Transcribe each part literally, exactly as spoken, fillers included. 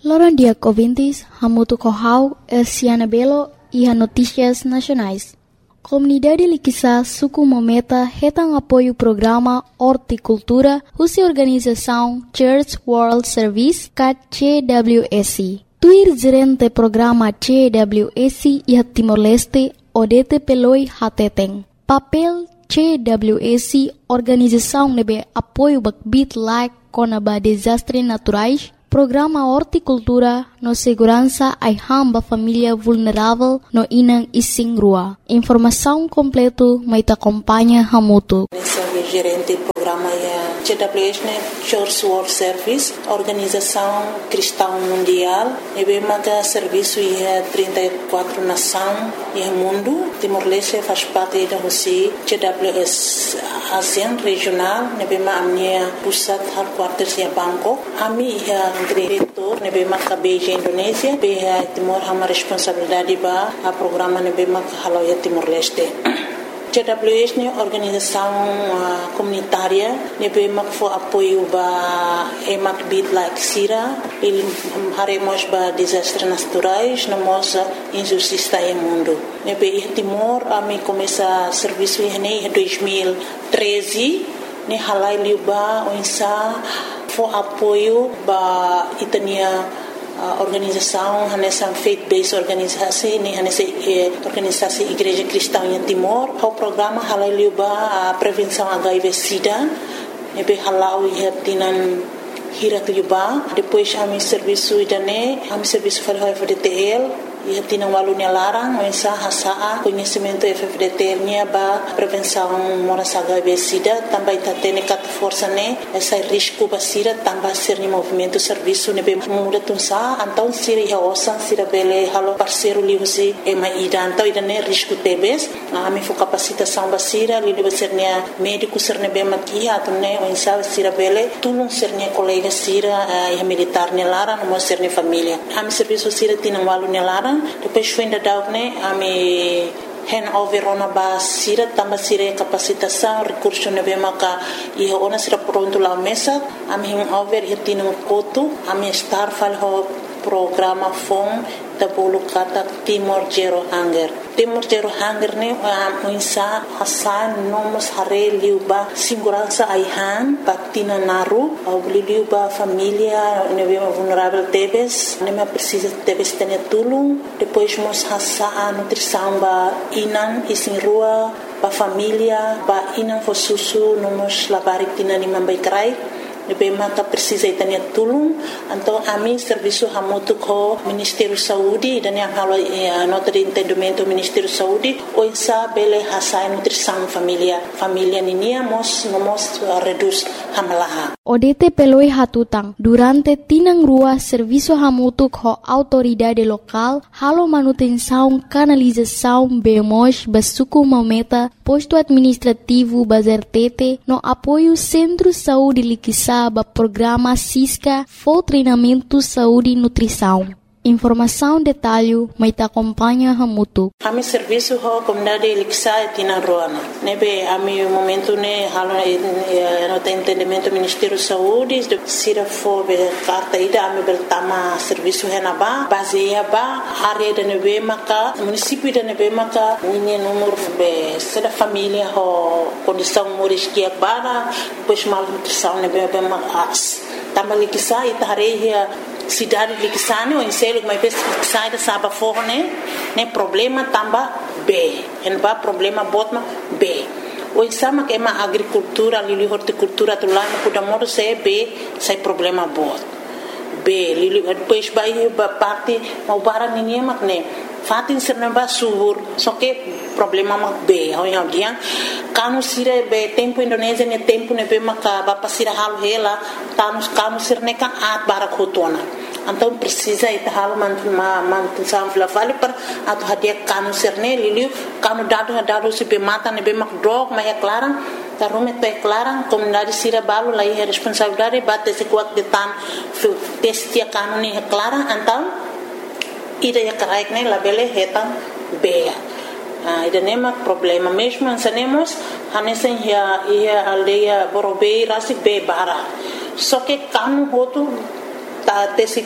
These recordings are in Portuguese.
Loran dia ouvintes, Hamutu Kohau, Elciana Belo e a Notícias Nacionais. Comunidade Liquissa Suku Mometa retam apoio o programa Horticultura, cuja organização Church World Service, C W S. Tuir gerente programa C W S e a Timor-Leste, Odete Peloi Hateteng. Papel C W S, organização nebe apoio bakbit like conaba desastres naturais, programa Horticultura no segurança ai hamba família vulnerável no Inang Ising Rua. Informação completo mai te acompanha Hamutu. Sou gerente do programa C W S, Church World Service, organização cristã mundial. E bem maga serviço e trinta e quatro nações e mundo. Timor-Leste faz parte da C W S ASEAN regional. E bem maga minha pusat headquarters em Bangkok. Ami é diretor, ne bem maga Beijing Indonésia. Bem Timor hama responsabilidade ba a programa ne bem maga haloia Timor-Leste. C W S é organização uh, comunitária, ne bem maga for apoio ba emak bit like sira, ele haremos ba desastres naturais, na moça injustiça em mundo. Ne bem Timor a me começa serviço em dois mil e treze, ne halai liuba onsa for apoio ba itania uh, organização nessa faith-based organisasi ni nessa eh, organisasi Igreja Cristã em Timor. O programa halai liuba a prevenção H I V/SIDA, nebe halau ia tinan hirat liuba. Depois a mi serviço idane, a mi serviço falou F D T L. E tinha um aluno larang, mas a hasa conhecimento F D T L nia ba prevenção moras H I V/SIDA, também tá tendo cat força né, esse risco ba sira também ser ni movimento serviço ne bem muda tunsa, então sira ia osan sira bele halo parceiro liusi e mai ida, então ida ne risco tebes, a mi fo capacitação ba sira li deve ser ne médico ser ne bem maki a tunne o insa sira bele tulung ser ne colega sira e militar ne larang mo ser ne família. A mi serviço sira tinha um aluno larang. Depois foi ainda dar né a me handover ona ba sira tamba sira capacitação recurso ne bem maca e ona sira pronto lá mesa a me handover e tinha um coto a me estar falho programa fom da bolo kata Timor Zero Hunger. Timor Zero Hunger ne a insa hasan nomos hare liuba segurança aihan patina naru au liuba família ne bem vulnerável tebes ne me precisa tebes ter tulung depois mos hasa a nutrição ba inan isin rua ba família ba inan fo susu nomos labarik tina ni mambai krai ne bem maka precisa itania tulung então a mim serviço hamutu ko Ministério Saúde dan yang halo eh, nota de entendimento Ministério Saúde o insa bele hasa nutrição família família ninia mos nomos uh, reduz hamalaha. Odete peloi hatutang durante tinang rua serviço hamutu ko autoridade local halo manutenção canalização bemos basuku mameta posto administrativo bazertete no apoio Centro Saúde Liquissa ba programa Cisca for treinamento saúde e nutrição. Informação detalhe mai te acompanha Hamutu. A mi serviço ho comunidade Liquissa tina roana. Nebe a mi momento ne halo no te entendimento Ministério Saúde de sira fo be carta ida a mi beltama serviço henaba baseia ba área de nebe maka município de nebe maka ninha número be sera família ho condição moriskia para depois mal nutrição nebe be makas. Tamba Liquissa ita hareia cidade de Liquissane, o enselo que mais sai da saba forne, né problema tamba B, en ba problema botma B. O insama que é uma agricultura, lili horticultura tu lá no Pudamodo se B, sai problema bot. B, lili depois vai ba parte, mau barang ninguém mak né. Fatin sernamba subur, só que problema mak B, ho yang dia, kanu sire be tempo Indonesia ne tempo ne be maka ba pasira hal hela, tanus kanu sirne kan at barak hotona. Então precisa ita hal man ma man sam flavali per atu hadia kanu sirne liliu kanu dadu dadu se be mata ne be mak drog ma ya clarang tarume te clarang comunidade sira balu lai responsabilidade bate se kuat de tan testia kanu ni clarang então ida ya karaik ne labele hetan bea. Ah, ida nema problema mesmo ansanemos hanesen ya ia aldeia borobei rasi be bara. Só que kanu hotu ta tesi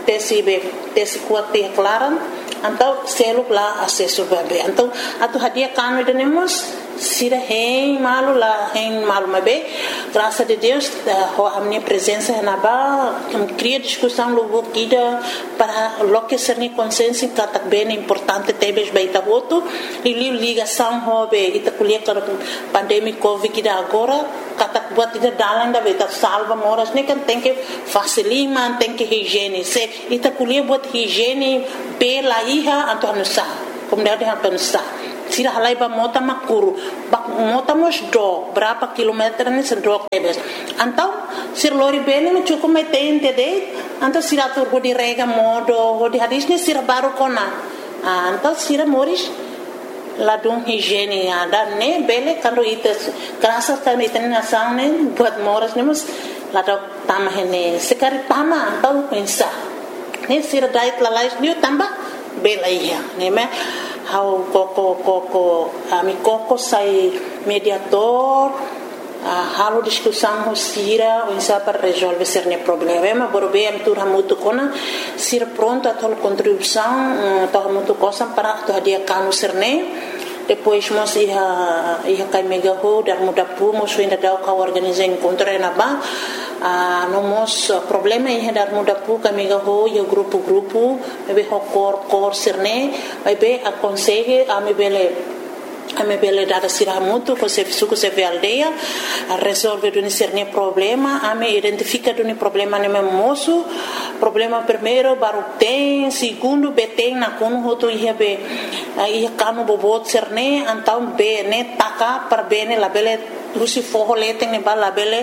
tesi be tesi kuat te klaran então seluk lá acesso bebê então atu hadia kanu denemos sira hein malu lá hein malu mabe graças a Deus a minha presença na ba cria discussão logo kida para loque ser ni consciência que bem importante tebes baita voto e ligação hobe ita kuliah para pandemia covid kida agora kata buat ida dalan da beta salva moras ne kan tem que facilima tem que higiene se ita kuliah buat higiene pela iha atau nusa kemudian dia akan nusa sira halai ba mota makuru bak mota mos do berapa kilometer ni sedok tebes antau sir lori bene me cukup metente de antau sira tur go di rega modo go di hadis ni sira baru kona antau sira moris ladung higiene ada ne bele karo ites graças a ita nação ne buat moras nemos ladok tama hene sekari tama antau pensa ne sira dait lalais ni tambah bela ia ne me how koko koko ami koko sai mediador halo discussão sira insa para resolver cerne problema borbe am tur hamutu kona sir pronto a tol contribuição to hamutu cosa para to dia kanu cerne depois mos ia ia kai mega ho dar muda pu mos ainda da ka organizar encontro na ba a no mos problema ia dar muda pu ka mega ho ia grupo grupo be ho cor cor cerne vai be aconselhe a me bele a me bele dada sira muito com se suco se ve aldeia a resolver do cerne problema a me identifica do problema ne moço problema primeiro baru tem segundo beteng na kono hoto ia be ia kanu bobot cerne então be ne taka para bene la bele rusi forro lete ne bala bele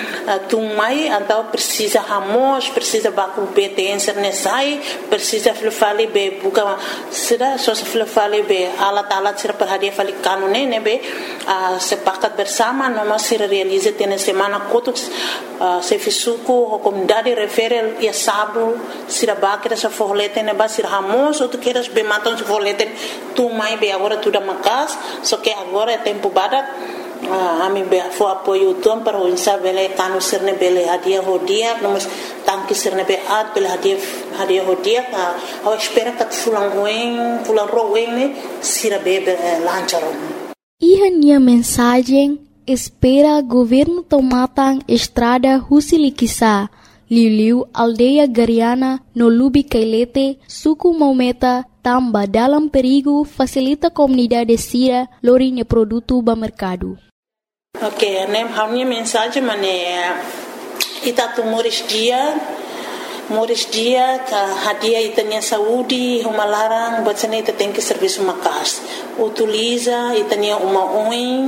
tumai então precisa ramos precisa baku beteng cerne sai precisa fale be buka sira só se fale be ala tala sira para dia fale kanu ne ne be sepakat bersama noma sira realiza tene semana kotuk se fisuku comunidade refere ia sábado sira bakira sa forro lete ne ba sira ramos ou tu queres be matam se forro lete tumai be agora tudo macas só que agora é tempo bada a mim be fo apoio tom para o insa bele kanu sirne bele hadia hodia nós tanque sirne be at bele hadia hadia hodia a espera que fulan ruim fulan ruim ne sira be lancharon e a mensagem espera governo tomatang estrada Husilikisa Liu aldeia Gariana no Lubi Kailete suku Maumeta tamba dalam perigo facilita comunidade sira lorinya produto ba mercado. Ok, né? A minha mensagem mané ita tu moris dia moris dia ka hadia itanya saúde uma larang buat sana ita tem que serviço makas utiliza itanya uma oin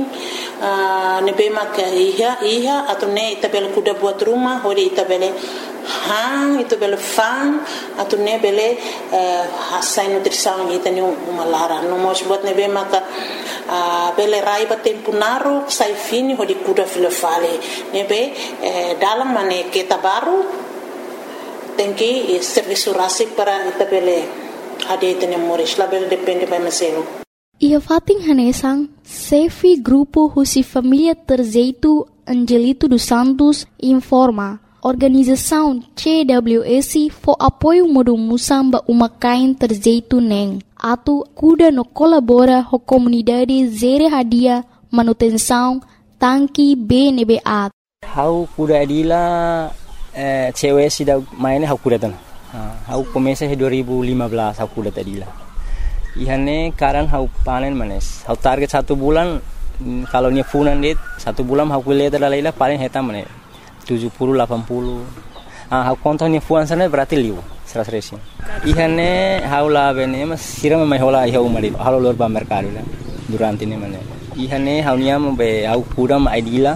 nebe mak iha iha atau ne ita bel kuda buat rumah hori ita bele hang itu bele fan atau ne bele hasai nutrição itanya uma larang no mos buat nebe mak bele rai ba tempo naru sai fini hori kuda file fale nebe dalam mane kita baru tem que serviço rasi para itabele ade tene moris label depende by meselo ia fating hanesang Sefi grupo Husi Família Terzeito Angelito dos Santos informa organização C W S for apoio modo musamba uma kain terzeito neng atu kuda no colabora ho comunidade zere hadia manutenção tanki B N B A how kuda adila Eh, cewek sudah mainnya aku datang. Aku komesa dua ribu lima belas aku datang dila. Ihane karan aku panen manes. Aku target satu bulan kalau ni funan dit satu bulan aku lihat ada lila paling hetam manes tujuh puluh delapan puluh. Ah aku kontak ni fuan sana berarti liu seratus resi. Ihane aku lah bene mas siram mai hola iha umari. Halo lor ba mercado la durante ni manes. Ihane aku niam be aku kudam idila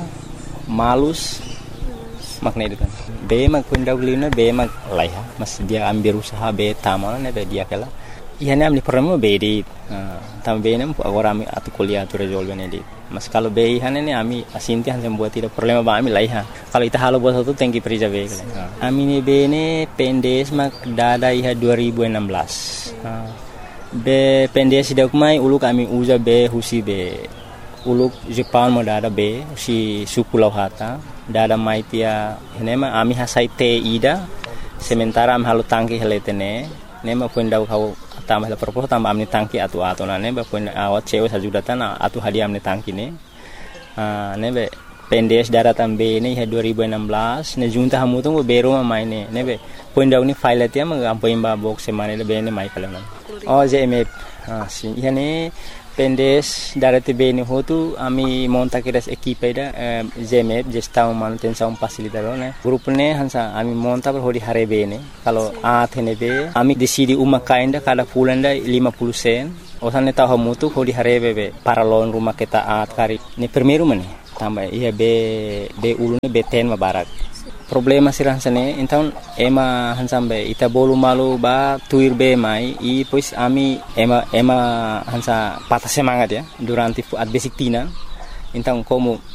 malus makna itu kan. Be mag pindaw lina be mag laiha mas dia ambil usaha be tamal ne be dia kala ihane amni problema be di tam be nem agora ami atu kuliah tu resolve ne di mas kalau be ihane ne ami asinti han buat tidak problema ba ami laiha kalau ita halo buat satu tengki perija be kala ami ne be ne pendes mag dada iha dua ribu enam belas be pendes dak mai uluk ami uza be husi be uluk Jepang mo dada be si suku lauhata dada mai tia henema ami hasai te ida Sementara am halu tangki heletene, ne ma pun dau kau tambah la propos tambah amni tangki atu atu na ne ba pun awat cewe sajudatan atu hadiah amni tangki ne. Ah ne be pendes daratan be ne dua ribu enam belas ne junta hamu tu bero ma mai ne ne be pun dau ni file tia ma ampoin ba box semane le be ne mai kala na. Oh J M F. Ah si yani pendes darati be ni hotu ami monta kiras equipe da J M F gestão manutenção facilitador ne grup ne hansa ami monta per hodi hare be ne kalau a thene be ami decidi uma kainda kada pulanda lima puluh sen osane tahu mutu hodi hare be paralon rumah kita at kari ni primeiro mane tambah iya be be ulune be ten ma barak problema sirang sane então ema hansambe ita bolu malu ba tuir be mai i pois ami ema ema hansa patah semangat ya durante at basic tina então como